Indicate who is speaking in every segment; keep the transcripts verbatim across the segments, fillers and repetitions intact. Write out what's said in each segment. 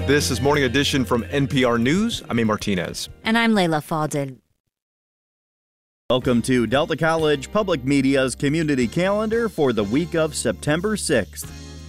Speaker 1: This is Morning Edition from N P R News. I'm A. Martinez.
Speaker 2: And I'm Layla Faldin.
Speaker 3: Welcome to Delta College Public Media's community calendar for the week of September sixth.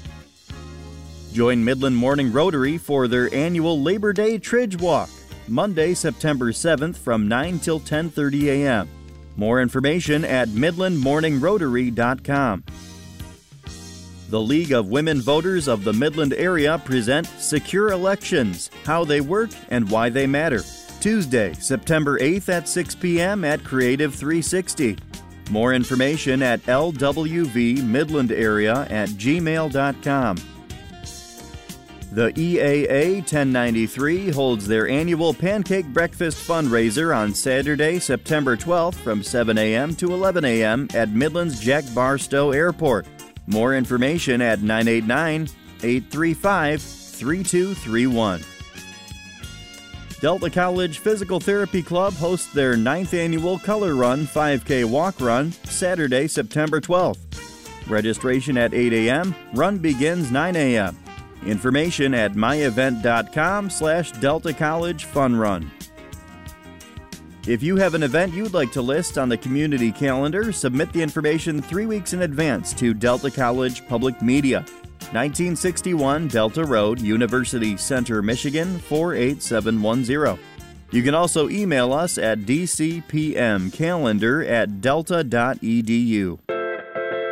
Speaker 3: Join Midland Morning Rotary for their annual Labor Day Tridge Walk, Monday, September seventh from nine till ten thirty a.m. More information at midland morning rotary dot com. The League of Women Voters of the Midland area present Secure Elections, How They Work and Why They Matter, Tuesday, September eighth at six p.m. at Creative three sixty. More information at l w v midland area at gmail dot com. The E A A ten ninety-three holds their annual Pancake Breakfast fundraiser on Saturday, September twelfth from seven a.m. to eleven a.m. at Midland's Jack Barstow Airport. More information at nine eight nine, eight three five, three two three one. Delta College Physical Therapy Club hosts their ninth annual Color Run five K Walk Run Saturday, September twelfth. Registration at eight a.m. Run begins nine a.m. Information at myevent.com slash Delta College Fun Run. If you have an event you'd like to list on the community calendar, submit the information three weeks in advance to Delta College Public Media, nineteen sixty-one Delta Road, University Center, Michigan, four eight seven one zero. You can also email us at d c p m calendar at delta dot e d u.